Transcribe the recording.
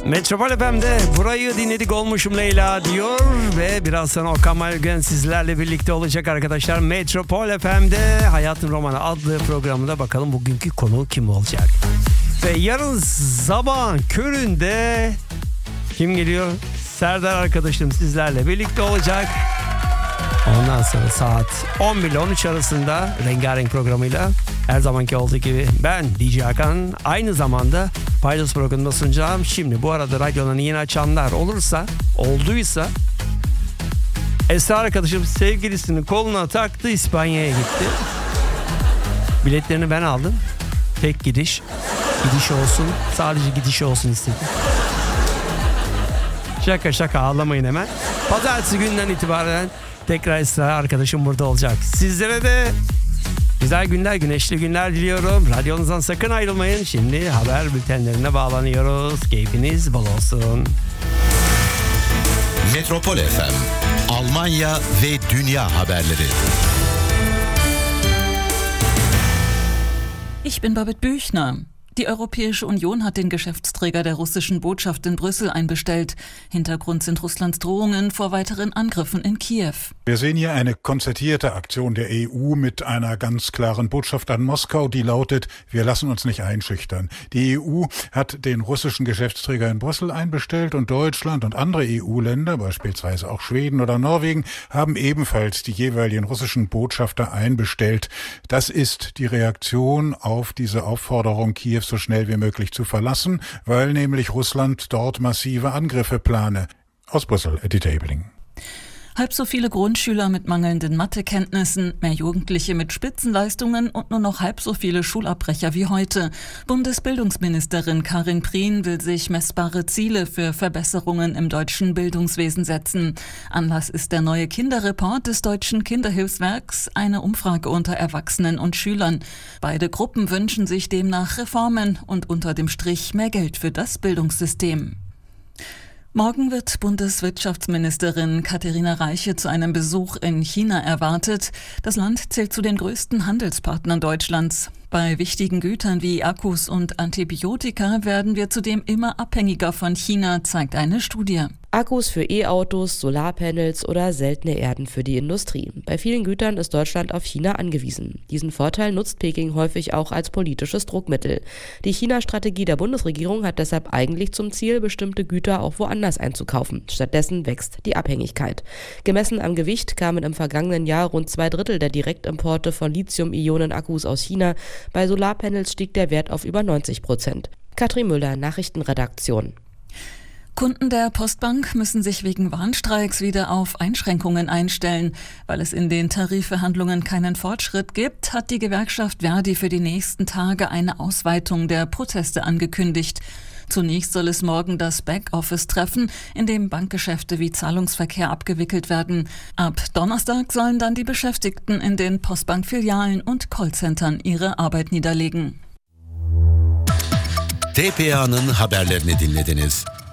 Metropol FM'de burayı dinledik olmuşum Leyla diyor ve birazdan Okan Malgön sizlerle birlikte olacak arkadaşlar. Metropol FM'de Hayatın Romanı adlı programında bakalım bugünkü konu kim olacak? Ve yarın sabahın köründe kim geliyor? Serdar arkadaşım sizlerle birlikte olacak. Ondan sonra saat 11 ile 13 arasında Rengarenk programıyla her zamanki olduğu gibi ben DJ Hakan aynı zamanda Paydos programında sunacağım. Şimdi bu arada radyolarını yeni açanlar olduysa Esra arkadaşım sevgilisinin koluna taktı, İspanya'ya gitti. Biletlerini ben aldım. Tek gidiş olsun, sadece gidiş olsun istedim. Şaka ağlamayın hemen. Pazartesi günden itibaren tekrar Esra arkadaşım burada olacak. Sizlere de güzel günler, güneşli günler diliyorum. Radyonuzdan sakın ayrılmayın. Şimdi haber bültenlerine bağlanıyoruz. Keyfiniz bol olsun. Metropol FM, Almanya ve dünya haberleri. Ich bin Babette Büchner. Die Europäische Union hat den Geschäftsträger der russischen Botschaft in Brüssel einbestellt. Hintergrund sind Russlands Drohungen vor weiteren Angriffen in Kiew. Wir sehen hier eine konzertierte Aktion der EU mit einer ganz klaren Botschaft an Moskau, die lautet, wir lassen uns nicht einschüchtern. Die EU hat den russischen Geschäftsträger in Brüssel einbestellt und Deutschland und andere EU-Länder, beispielsweise auch Schweden oder Norwegen, haben ebenfalls die jeweiligen russischen Botschafter einbestellt. Das ist die Reaktion auf diese Aufforderung, Kiew so schnell wie möglich zu verlassen, weil nämlich Russland dort massive Angriffe plane. Aus Brüssel, Eddie Tabling. Halb so viele Grundschüler mit mangelnden Mathekenntnissen, mehr Jugendliche mit Spitzenleistungen und nur noch halb so viele Schulabbrecher wie heute. Bundesbildungsministerin Karin Prien will sich messbare Ziele für Verbesserungen im deutschen Bildungswesen setzen. Anlass ist der neue Kinderreport des Deutschen Kinderhilfswerks, eine Umfrage unter Erwachsenen und Schülern. Beide Gruppen wünschen sich demnach Reformen und unter dem Strich mehr Geld für das Bildungssystem. Morgen wird Bundeswirtschaftsministerin Katharina Reiche zu einem Besuch in China erwartet. Das Land zählt zu den größten Handelspartnern Deutschlands. Bei wichtigen Gütern wie Akkus und Antibiotika werden wir zudem immer abhängiger von China, zeigt eine Studie. Akkus für E-Autos, Solarpanels oder seltene Erden für die Industrie. Bei vielen Gütern ist Deutschland auf China angewiesen. Diesen Vorteil nutzt Peking häufig auch als politisches Druckmittel. Die China-Strategie der Bundesregierung hat deshalb eigentlich zum Ziel, bestimmte Güter auch woanders einzukaufen. Stattdessen wächst die Abhängigkeit. Gemessen am Gewicht kamen im vergangenen Jahr rund 2/3 der Direktimporte von Lithium-Ionen-Akkus aus China. Bei Solarpanels stieg der Wert auf über 90%. Katrin Müller, Nachrichtenredaktion. Kunden der Postbank müssen sich wegen Warnstreiks wieder auf Einschränkungen einstellen. Weil es in den Tarifverhandlungen keinen Fortschritt gibt, hat die Gewerkschaft Verdi für die nächsten Tage eine Ausweitung der Proteste angekündigt. Zunächst soll es morgen das Backoffice treffen, in dem Bankgeschäfte wie Zahlungsverkehr abgewickelt werden. Ab Donnerstag sollen dann die Beschäftigten in den Postbankfilialen und Callcentern ihre Arbeit niederlegen. TPA'nın haberlerini dinlediniz.